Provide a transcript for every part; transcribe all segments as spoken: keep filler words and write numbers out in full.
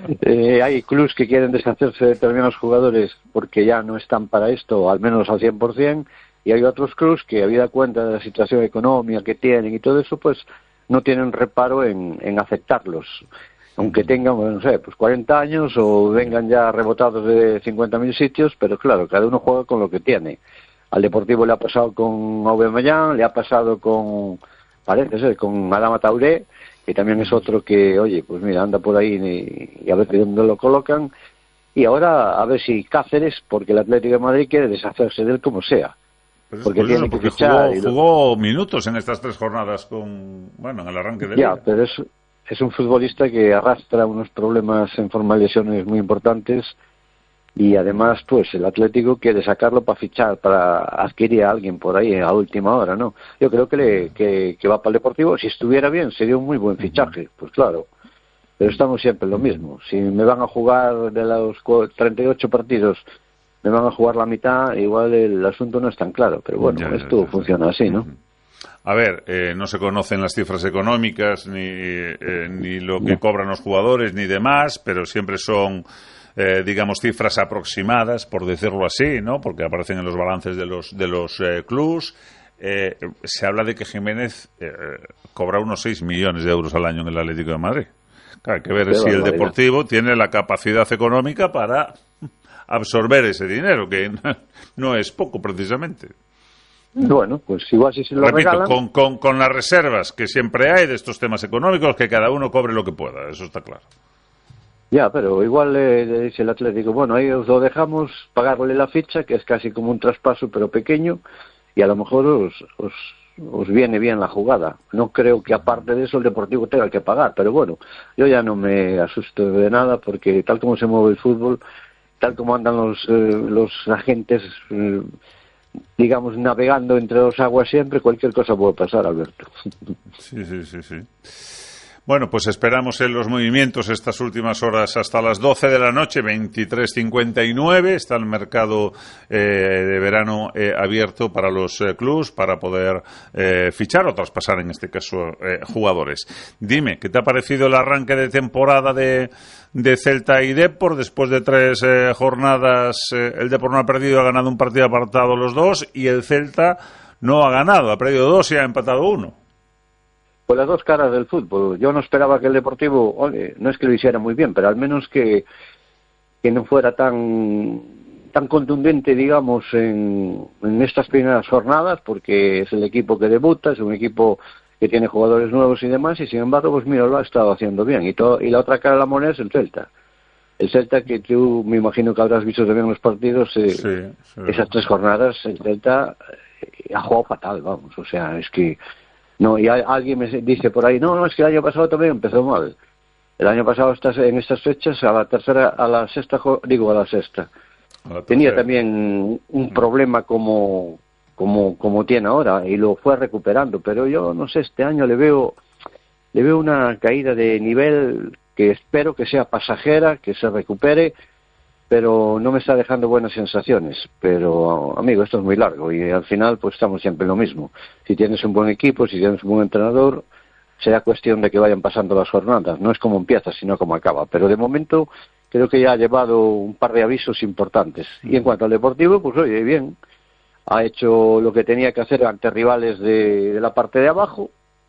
eh, hay clubes que quieren deshacerse de determinados jugadores porque ya no están para esto, al menos al cien por ciento, y hay otros clubes que, habida cuenta de la situación económica que tienen y todo eso, pues no tienen reparo en, en aceptarlos, aunque tengan, no sé, pues cuarenta años o vengan ya rebotados de cincuenta mil sitios, pero claro, cada uno juega con lo que tiene. Al Deportivo le ha pasado con Aubameyang, le ha pasado con, parece ser, con Adama Traoré, que también es otro que, oye, pues mira, anda por ahí y, y a ver de dónde lo colocan, y ahora a ver si Cáceres, porque el Atlético de Madrid quiere deshacerse de él como sea. Pues porque pues tiene eso, que porque fichar. jugó, Lo... jugó minutos en estas tres jornadas con, bueno, en el arranque de Ya, liga. pero es, es un futbolista que arrastra unos problemas en forma de lesiones muy importantes. Y además, pues, el Atlético quiere sacarlo para fichar, para adquirir a alguien por ahí a última hora, ¿no? Yo creo que, le, que, que va para el Deportivo. Si estuviera bien, sería un muy buen fichaje, pues claro. Pero estamos siempre en lo mismo. Si me van a jugar de los treinta y ocho partidos, me van a jugar la mitad, igual el asunto no es tan claro. Pero bueno, ya, esto ya, ya, funciona así, ¿no? A ver, eh, no se conocen las cifras económicas, ni, eh, ni lo que no. cobran los jugadores, ni demás, pero siempre son... Eh, digamos, cifras aproximadas, por decirlo así, ¿no? Porque aparecen en los balances de los de los eh, clubs. Eh, se habla de que Jiménez eh, cobra unos seis millones de euros al año en el Atlético de Madrid. Claro, hay que ver Qué si el Deportivo tiene la capacidad económica para absorber ese dinero, que no es poco, precisamente. Bueno, pues igual si se lo Repito, regalan... con, con, con las reservas que siempre hay de estos temas económicos, que cada uno cobre lo que pueda, eso está claro. Ya, pero igual le, le dice el Atlético, bueno, ahí os lo dejamos, pagarle la ficha, que es casi como un traspaso, pero pequeño, y a lo mejor os, os, os viene bien la jugada. No creo que aparte de eso el Deportivo tenga que pagar, pero bueno, yo ya no me asusto de nada, porque tal como se mueve el fútbol, tal como andan los, eh, los agentes, eh, digamos, navegando entre dos aguas siempre, cualquier cosa puede pasar, Alberto. Sí, sí, sí, sí. Bueno, pues esperamos en los movimientos estas últimas horas hasta las doce de la noche, veintitrés cincuenta y nueve. Está el mercado eh, de verano eh, abierto para los eh, clubs para poder eh, fichar o traspasar, en este caso, eh, jugadores. Dime, ¿qué te ha parecido el arranque de temporada de, de Celta y Depor? Después de tres eh, jornadas, eh, el Depor no ha perdido, ha ganado un partido apartado los dos, y el Celta no ha ganado, ha perdido dos y ha empatado uno. Pues las dos caras del fútbol. Yo no esperaba que el Deportivo, oye, no es que lo hiciera muy bien, pero al menos que, que no fuera tan tan contundente, digamos, en, en estas primeras jornadas, porque es el equipo que debuta, es un equipo que tiene jugadores nuevos y demás, y sin embargo, pues mira, lo ha estado haciendo bien. Y, todo, y la otra cara de la moneda es el Celta. El Celta, que tú me imagino que habrás visto también los partidos, eh, sí, sí. Esas tres jornadas, el Celta eh, ha jugado fatal, vamos, o sea, es que... No, y alguien me dice por ahí, no, no, es que el año pasado también empezó mal. El año pasado estas, en estas fechas, a la tercera, a la sexta, digo a la sexta, a la tenía también un problema como, como, como tiene ahora, y lo fue recuperando, pero yo no sé, este año le veo, le veo una caída de nivel que espero que sea pasajera, que se recupere, pero no me está dejando buenas sensaciones. Pero, amigo, esto es muy largo y al final pues estamos siempre en lo mismo. Si tienes un buen equipo, si tienes un buen entrenador, será cuestión de que vayan pasando las jornadas. No es como empieza, sino como acaba. Pero de momento creo que ya ha llevado un par de avisos importantes. Y en cuanto al Deportivo, pues oye, bien, ha hecho lo que tenía que hacer ante rivales de, de la parte de abajo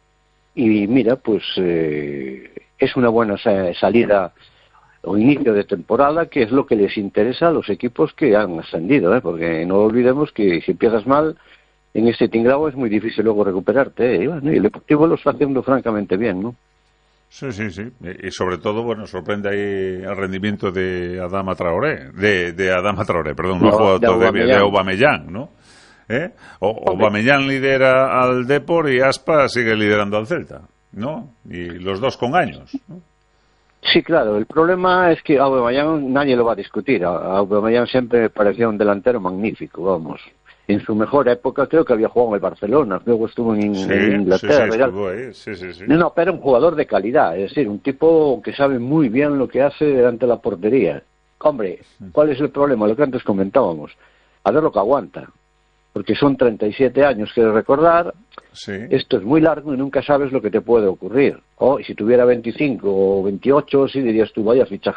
y mira, pues eh, es una buena salida o inicio de temporada, que es lo que les interesa a los equipos que han ascendido, ¿eh? Porque no olvidemos que si empiezas mal en este tinglao es muy difícil luego recuperarte, ¿eh? Y, bueno, y el Deportivo lo está haciendo francamente bien, ¿no? Sí, sí, sí. Y sobre todo, bueno, sorprende ahí el rendimiento de Adama Traoré, de, de Adama Traoré, perdón, no, no de, de, de Aubameyang, ¿no? ¿Eh? O, Aubameyang lidera al Depor y Aspa sigue liderando al Celta, ¿no? Y los dos con años, ¿no? Sí, claro, el problema es que Aubameyang nadie lo va a discutir. Aubameyang siempre me parecía un delantero magnífico, vamos. En su mejor época creo que había jugado en el Barcelona, luego estuvo en, sí, en Inglaterra. Sí, sí, estuvo ahí. Sí, sí, sí. No, pero un jugador de calidad, es decir, un tipo que sabe muy bien lo que hace delante de la portería. Hombre, ¿cuál es el problema? Lo que antes comentábamos, a ver lo que aguanta. Porque son treinta y siete años, quiero recordar, sí. Esto es muy largo y nunca sabes lo que te puede ocurrir. O si tuviera veinticinco o veintiocho, sí dirías tú, vaya fichaje